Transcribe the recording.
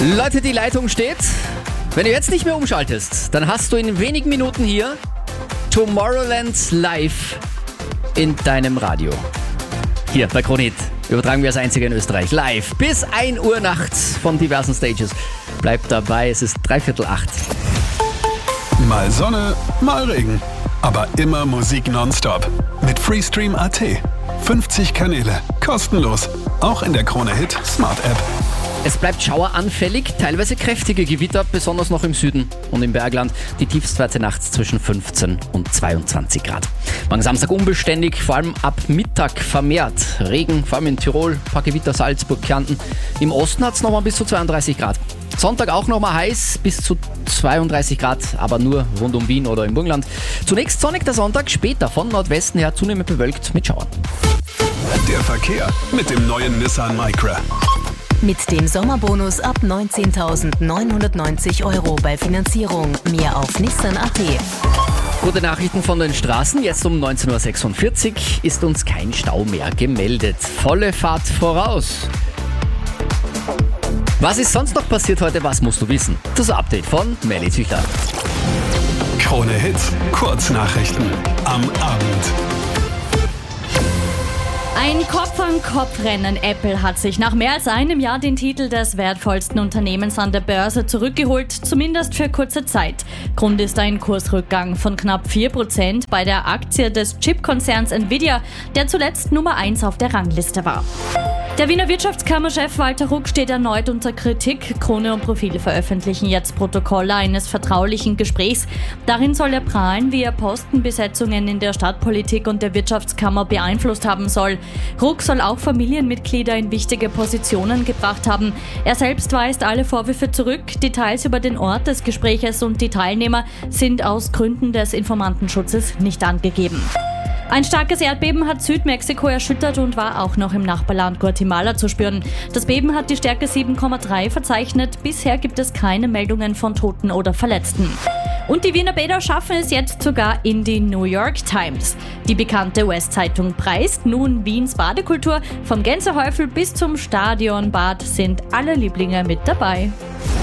Leute, die Leitung steht. Wenn du jetzt nicht mehr umschaltest, dann hast du in wenigen Minuten hier Tomorrowland live in deinem Radio. Hier bei Krone Hit übertragen wir als einzige in Österreich live bis 1 Uhr nachts von diversen Stages. Bleibt dabei, es ist 7:45. Mal Sonne, mal Regen. Aber immer Musik nonstop. Mit Freestream.at. 50 Kanäle. Kostenlos. Auch in der Krone Hit Smart App. Es bleibt schaueranfällig, teilweise kräftige Gewitter, besonders noch im Süden und im Bergland. Die Tiefstwerte nachts zwischen 15 und 22 Grad. Morgen Samstag unbeständig, vor allem ab Mittag vermehrt. Regen, vor allem in Tirol, ein paar Gewitter, Salzburg, Kärnten. Im Osten hat es nochmal bis zu 32 Grad. Sonntag auch nochmal heiß, bis zu 32 Grad, aber nur rund um Wien oder im Burgenland. Zunächst sonnig der Sonntag, später von Nordwesten her zunehmend bewölkt mit Schauern. Der Verkehr mit dem neuen Nissan Micra. Mit dem Sommerbonus ab 19.990 € bei Finanzierung. Mehr auf Nissan.at. Gute Nachrichten von den Straßen. Jetzt um 19.46 Uhr ist uns kein Stau mehr gemeldet. Volle Fahrt voraus. Was ist sonst noch passiert heute? Was musst du wissen? Das Update von Melly Züchler. Krone Hit. Kurznachrichten am Abend. Ein Kopf-an-Kopf-Rennen. Apple hat sich nach mehr als einem Jahr den Titel des wertvollsten Unternehmens an der Börse zurückgeholt, zumindest für kurze Zeit. Grund ist ein Kursrückgang von knapp 4% bei der Aktie des Chipkonzerns Nvidia, der zuletzt Nummer 1 auf der Rangliste war. Der Wiener Wirtschaftskammerchef Walter Ruck steht erneut unter Kritik. Krone und Profil veröffentlichen jetzt Protokolle eines vertraulichen Gesprächs. Darin soll er prahlen, wie er Postenbesetzungen in der Stadtpolitik und der Wirtschaftskammer beeinflusst haben soll. Ruck soll auch Familienmitglieder in wichtige Positionen gebracht haben. Er selbst weist alle Vorwürfe zurück. Details über den Ort des Gespräches und die Teilnehmer sind aus Gründen des Informantenschutzes nicht angegeben. Ein starkes Erdbeben hat Südmexiko erschüttert und war auch noch im Nachbarland Guatemala zu spüren. Das Beben hat die Stärke 7,3 verzeichnet. Bisher gibt es keine Meldungen von Toten oder Verletzten. Und die Wiener Bäder schaffen es jetzt sogar in die New York Times. Die bekannte US-Zeitung preist nun Wiens Badekultur. Vom Gänsehäufel bis zum Stadionbad sind alle Lieblinge mit dabei.